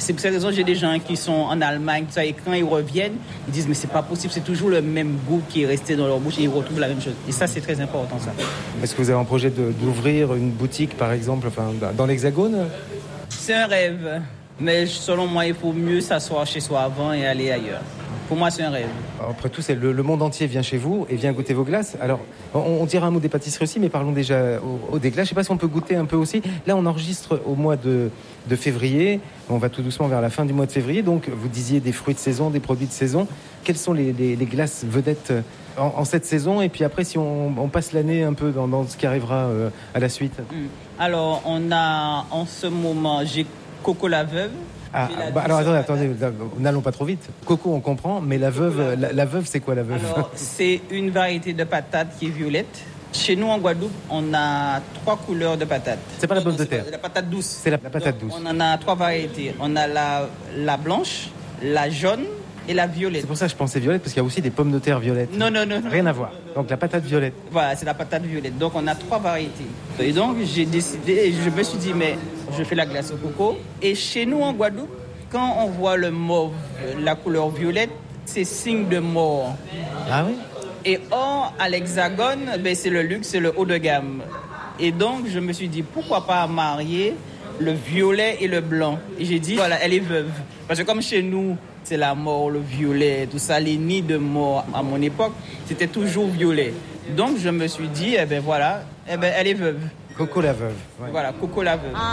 C'est pour cette raison que j'ai des gens qui sont en Allemagne, tout ça, et quand ils reviennent, ils disent mais c'est pas possible, c'est toujours le même goût qui est resté dans leur bouche et ils retrouvent la même chose. Et ça, c'est très important, ça. Est-ce que vous avez un projet d'ouvrir une boutique, par exemple, dans l'Hexagone ? C'est un rêve, mais selon moi, il faut mieux s'asseoir chez soi avant et aller ailleurs. Pour moi, c'est un rêve. Après tout, c'est le monde entier vient chez vous et vient goûter vos glaces. Alors, on dira un mot des pâtisseries aussi, mais parlons déjà des glaces. Je ne sais pas si on peut goûter un peu aussi. Là, on enregistre au mois de février. On va tout doucement vers la fin du mois de février. Donc, vous disiez des fruits de saison, des produits de saison. Quelles sont les glaces vedettes en cette saison? Et puis après, si on passe l'année un peu dans ce qui arrivera à la suite. Alors, on a en ce moment, j'ai Coco la Veuve. Alors attendez, n'allons pas trop vite. Coco, on comprend, mais la veuve, c'est quoi la veuve? Alors, c'est une variété de patates qui est violette. Chez nous, en Guadeloupe, on a 3 couleurs de patates. C'est pas la pomme de terre. La patate douce. C'est la patate douce. On en a 3 variétés. On a la blanche, la jaune et la violette. C'est pour ça que je pensais violette, parce qu'il y a aussi des pommes de terre violettes. Non. Rien à voir. Donc la patate violette. Voilà, c'est la patate violette. Donc on a 3 variétés. Et donc j'ai décidé, et je me suis dit, mais je fais la glace au coco. Et chez nous en Guadeloupe, quand on voit le mauve, la couleur violette, c'est signe de mort. Ah oui? Et or, à l'Hexagone, c'est le luxe, c'est le haut de gamme. Et donc je me suis dit, pourquoi pas marier le violet et le blanc. Et j'ai dit, voilà, elle est veuve. Parce que comme chez nous, c'est la mort, le violet, tout ça, les nids de mort à mon époque, c'était toujours violet. Donc je me suis dit, elle est veuve. Coco la veuve. Ouais. Voilà, Coco la veuve.